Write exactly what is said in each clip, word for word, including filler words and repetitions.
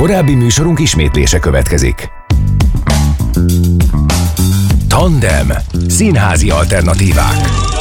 Korábbi műsorunk ismétlése következik. Tandem. Színházi alternatívák.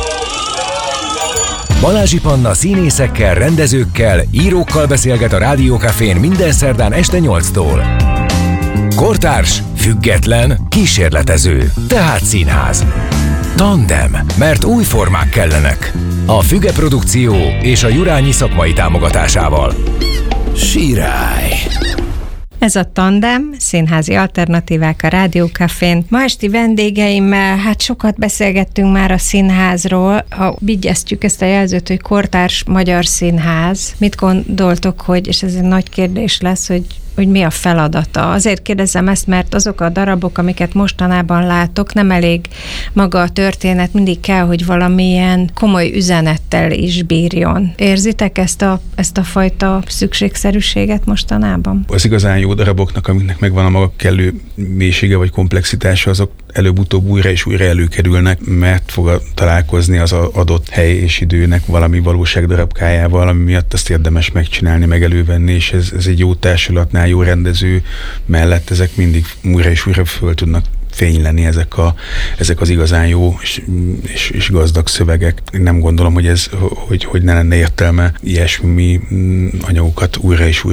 Balázsi Panna színészekkel, rendezőkkel, írókkal beszélget a Rádió Cafén minden szerdán este nyolctól. Kortárs, független, kísérletező, tehát színház. Tandem, mert új formák kellenek. A Füge Produkció és a Jurányi szakmai támogatásával. Sirály! Ez a Tandem, színházi alternatívák a Rádió Cafén. Ma esti vendégeimmel, hát sokat beszélgettünk már a színházról. Ha vigyeztjük ezt a jelzőt, hogy kortárs magyar színház, mit gondoltok, hogy, és ez egy nagy kérdés lesz, hogy hogy mi a feladata. Azért kérdezem ezt, mert azok a darabok, amiket mostanában látok, nem elég maga a történet, mindig kell, hogy valamilyen komoly üzenettel is bírjon. Érzitek ezt a, ezt a fajta szükségszerűséget mostanában? Az igazán jó daraboknak, amiknek megvan a maga kellő mélysége vagy komplexitása, azok előbb-utóbb újra és újra előkerülnek, mert fog találkozni az adott hely és időnek valami valóságdarabkájával, ami miatt azt érdemes megcsinálni, meg elővenni, és ez, ez egy jó társulatnál, jó rendező mellett ezek mindig újra és újra föl tudnak fényleni ezek, a, ezek az igazán jó és, és, és gazdag szövegek. Én nem gondolom, hogy ez, hogy, hogy ne lenne értelme ilyesmi anyagokat újra és újra